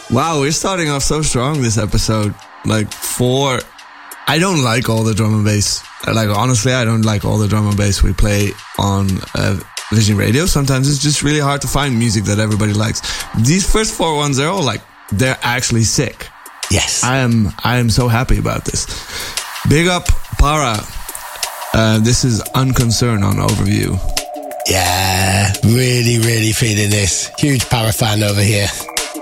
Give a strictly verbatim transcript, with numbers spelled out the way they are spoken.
Wow, we're starting off so strong this episode. Like, four... I don't like all the drum and bass. Like, honestly, I don't like all the drum and bass we play on uh, Vision Radio. Sometimes it's just really hard to find music that everybody likes. These first four ones, they're all like, they're actually sick. Yes. I am I am so happy about this. Big up, Para. Uh, this is Unconcerned on Overview. Yeah, really, really feeling this. Huge Para fan over here.